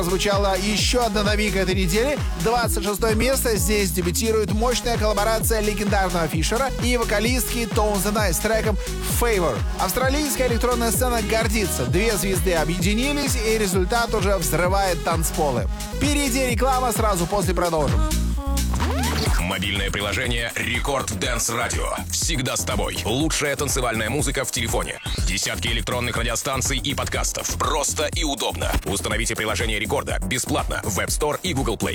Звучала еще одна новинка этой недели. 26 место. Здесь дебютирует мощная коллаборация легендарного Фишера и вокалистки Tones and I с треком Favor. Австралийская электронная сцена гордится. Две звезды объединились, и результат уже взрывает танцполы. Впереди реклама, сразу после продолжим. Мобильное приложение Рекорд Дэнс Радио. Всегда с тобой. Лучшая танцевальная музыка в телефоне. Десятки электронных радиостанций и подкастов. Просто и удобно. Установите приложение Рекорда бесплатно в App Store и Google Play.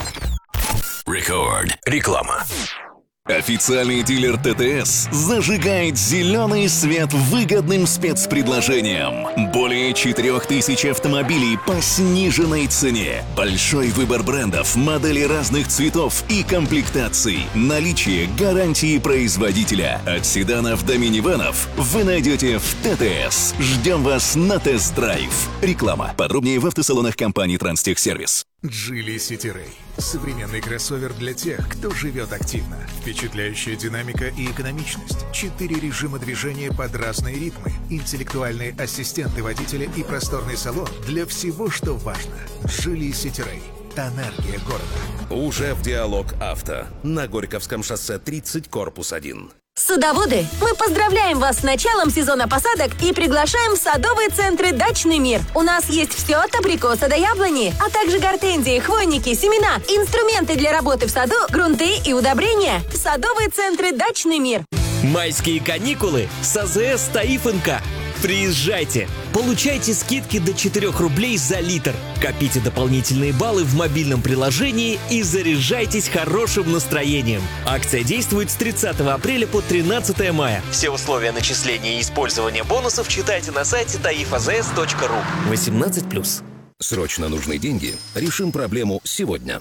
Рекорд. Реклама. Официальный дилер ТТС зажигает зеленый свет выгодным спецпредложением. Более 4000 автомобилей по сниженной цене. Большой выбор брендов, моделей разных цветов и комплектаций. Наличие гарантии производителя. От седанов до минивэнов вы найдете в ТТС. Ждем вас на тест-драйв. Реклама. Подробнее в автосалонах компании Транстехсервис. Geely City Ray. Современный кроссовер для тех, кто живет активно. Впечатляющая динамика и экономичность. 4 режима движения под разные ритмы. Интеллектуальные ассистенты водителя и просторный салон для всего, что важно. Geely City Ray. Энергия города. Уже в Диалог Авто. На Горьковском шоссе 30, корпус 1. Садоводы, мы поздравляем вас с началом сезона посадок и приглашаем в садовые центры «Дачный мир». У нас есть все от абрикоса до яблони, а также гортензии, хвойники, семена, инструменты для работы в саду, грунты и удобрения. Садовые центры «Дачный мир». Майские каникулы с АЗС Таифенко. Приезжайте! Получайте скидки до 4 рублей за литр. Копите дополнительные баллы в мобильном приложении и заряжайтесь хорошим настроением. Акция действует с 30 апреля по 13 мая. Все условия начисления и использования бонусов читайте на сайте taifazs.ru. 18+. Срочно нужны деньги? Решим проблему сегодня.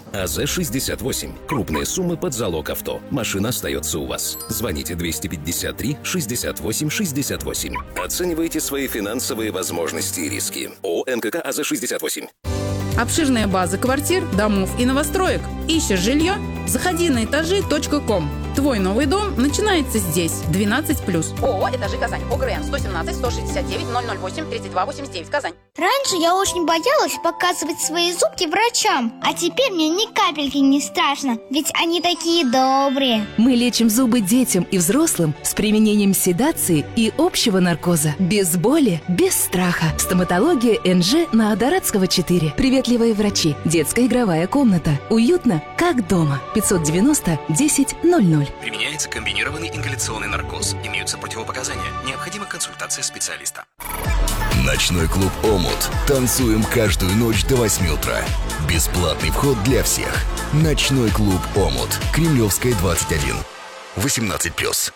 АЗ-68. Крупные суммы под залог авто. Машина остается у вас. Звоните 253 68 68. Оценивайте свои финансовые возможности и риски. ООО НКК АЗ-68. Обширная база квартир, домов и новостроек. Ищешь жилье? Заходи на этажи.ком. Твой новый дом начинается здесь. 12+. ООО «Этажи Казань». ОГРН 117 169 008 32 89. Казань. Раньше я очень боялась показывать свои зубки врачам, а теперь мне ни капельки не страшно, ведь они такие добрые. Мы лечим зубы детям и взрослым с применением седации и общего наркоза. Без боли, без страха. Стоматология НЖ на Адаратского 4. Приветливые врачи. Детская игровая комната. Уютно, как дома. 590 10 00. Применяется комбинированный ингаляционный наркоз. Имеются противопоказания. Необходима консультация специалиста. Ночной клуб «Омут». Танцуем каждую ночь до 8 утра. Бесплатный вход для всех. Ночной клуб «Омут». Кремлевская, 21. 18+.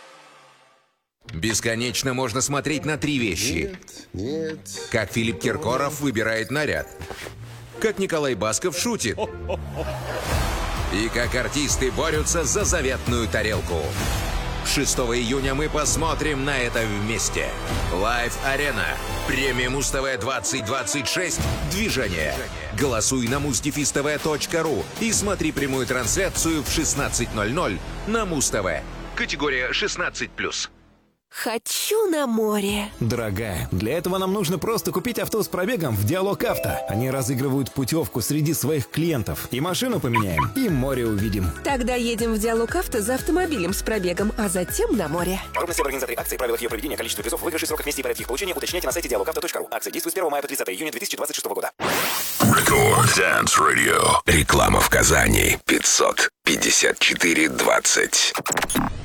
Бесконечно можно смотреть на 3 вещи. Нет. Как Филипп Киркоров выбирает наряд. Как Николай Басков шутит. И как артисты борются за заветную тарелку. 6 июня мы посмотрим на это вместе. Live Arena. Премия Муз-ТВ 2026. Движение. Голосуй на muztv.tv.ru и смотри прямую трансляцию в 16:00 на Муз-ТВ. Категория 16+. Хочу на море. Дорогая, для этого нам нужно просто купить авто с пробегом в Диалог Авто. Они разыгрывают путевку среди своих клиентов. И машину поменяем, и море увидим. Тогда едем в Диалог Авто за автомобилем с пробегом, а затем на море. Подробности об организаторе акции, правилах ее проведения, количестве призов, выигрышей, сроках вместе и порядке их получения уточняйте на сайте dialogauto.ru. Акция действует с 1 мая по 30 июня 2026 года. Рекорд Dance Radio. Реклама в Казани. 554 20.